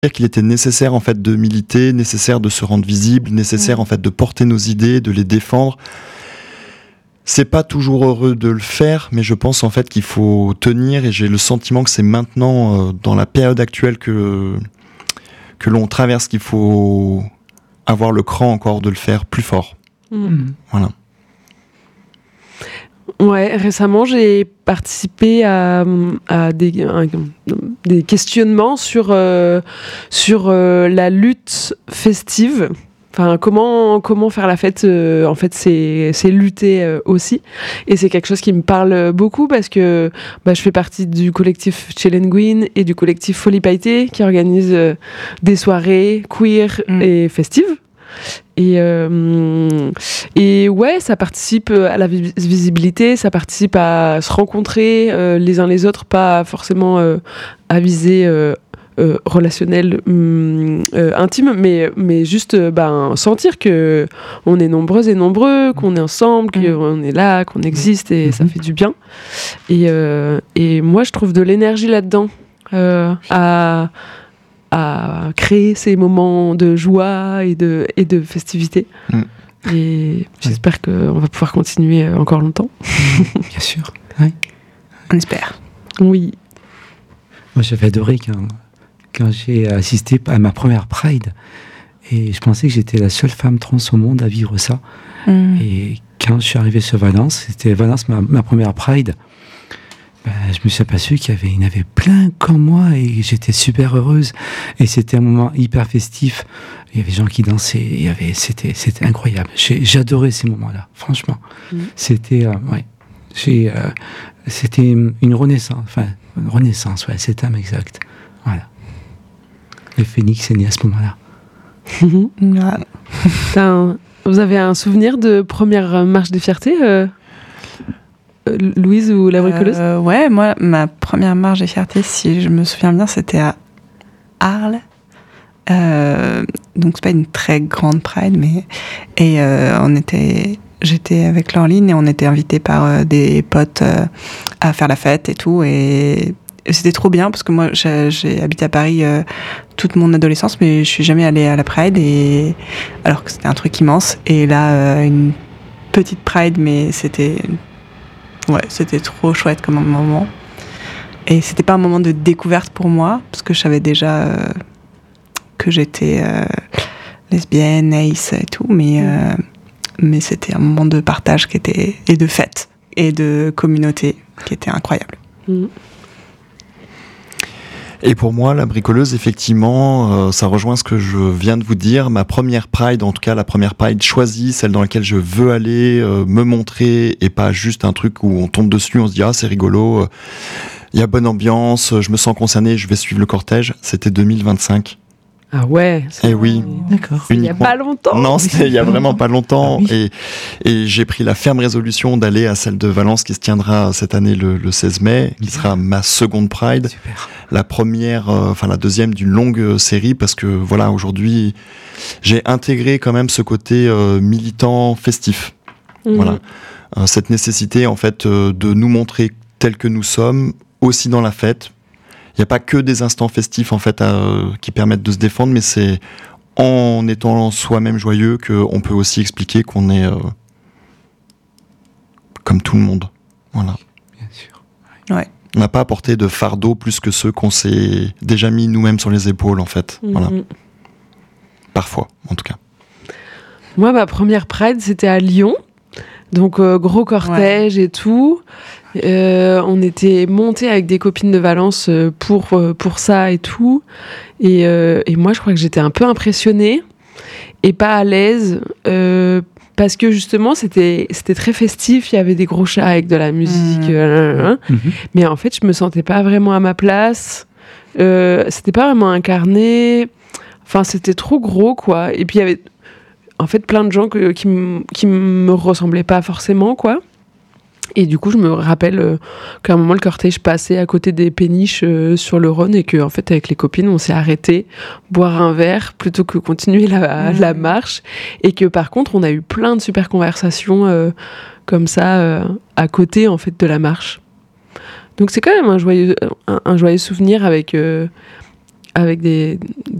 qu'il était nécessaire en fait de militer, nécessaire de se rendre visible, nécessaire en fait de porter nos idées, de les défendre. C'est pas toujours heureux de le faire, mais je pense en fait qu'il faut tenir, et j'ai le sentiment que c'est maintenant, dans la période actuelle que l'on traverse, qu'il faut avoir le cran encore de le faire plus fort. Voilà. Ouais, récemment, j'ai participé à des questionnements sur la lutte festive. Enfin, comment faire la fête, en fait, c'est lutter aussi. Et c'est quelque chose qui me parle beaucoup parce que je fais partie du collectif Chilenguin et du collectif Folie Pailletée qui organise des soirées queer et festives. Et ouais, ça participe à la visibilité, ça participe à se rencontrer les uns les autres, pas forcément à viser relationnel intime, mais juste sentir que on est nombreuses et nombreux, qu'on est ensemble, qu'on est là, qu'on existe, et ça fait du bien. Et moi, je trouve de l'énergie là-dedans, à créer ces moments de joie et de festivité. Et j'espère qu'on va pouvoir continuer encore longtemps. Bien sûr. Oui. On espère. Oui. Moi, j'avais adoré quand j'ai assisté à ma première Pride, et je pensais que j'étais la seule femme trans au monde à vivre ça. Et quand je suis arrivé sur Valence, c'était Valence ma première Pride, je me suis aperçu qu'il y en avait plein comme moi, et j'étais super heureuse, et c'était un moment hyper festif. Il y avait des gens qui dansaient, c'était incroyable. J'adorais ces moments-là, franchement. C'était c'était une renaissance, ouais, c'est le terme exact. Voilà. Le phénix est né à ce moment-là. Vous avez un souvenir de première marche des fiertés, Louise ou la bricoleuse? Ouais, moi, ma première marche des fiertés, si je me souviens bien, c'était à Arles. Donc c'est pas une très grande Pride, mais j'étais avec Laureline et on était invités par des potes à faire la fête et tout, et c'était trop bien parce que moi j'ai habité à Paris toute mon adolescence, mais je suis jamais allée à la Pride, et alors que c'était un truc immense, et là une petite Pride, mais c'était trop chouette comme moment. Et c'était pas un moment de découverte pour moi, parce que je savais déjà que j'étais lesbienne, ace et tout, mais c'était un moment de partage et de fête et de communauté qui était incroyable. Et pour moi, la bricoleuse, effectivement, ça rejoint ce que je viens de vous dire. Ma première Pride, en tout cas la première Pride choisie, celle dans laquelle je veux aller, me montrer, et pas juste un truc où on tombe dessus, on se dit « Ah, c'est rigolo, il y a bonne ambiance, je me sens concerné, je vais suivre le cortège », c'était 2025. Ah ouais. Eh oui. D'accord. Il n'y a pas longtemps. Non, c'était il y a vraiment pas longtemps. Ah oui. Et j'ai pris la ferme résolution d'aller à celle de Valence qui se tiendra cette année le 16 mai, qui sera ma seconde Pride. Super. La première, la deuxième d'une longue série, parce que voilà, aujourd'hui, j'ai intégré quand même ce côté militant festif. Voilà. Cette nécessité, en fait, de nous montrer tels que nous sommes, aussi dans la fête. Il n'y a pas que des instants festifs en fait qui permettent de se défendre, mais c'est en étant soi-même joyeux qu'on peut aussi expliquer qu'on est comme tout le monde. Voilà. Bien sûr. Ouais. On n'a pas apporté de fardeau plus que ceux qu'on s'est déjà mis nous-mêmes sur les épaules en fait. Voilà. Parfois, en tout cas. Moi, ma première Pride, c'était à Lyon. Donc gros cortège et tout. On était montés avec des copines de Valence pour ça et tout. Et moi, je crois que j'étais un peu impressionnée et pas à l'aise parce que justement, c'était très festif. Il y avait des gros chats avec de la musique. Mais en fait, je me sentais pas vraiment à ma place. C'était pas vraiment incarné. Enfin, c'était trop gros, quoi. Et puis, il y avait en fait plein de gens qui me ressemblaient pas forcément, quoi. Et du coup, je me rappelle qu'à un moment, le cortège passait à côté des péniches sur le Rhône, et qu'en fait, avec les copines, on s'est arrêté boire un verre plutôt que continuer la marche. Et que par contre, on a eu plein de super conversations comme ça à côté en fait de la marche. Donc c'est quand même un joyeux souvenir avec avec des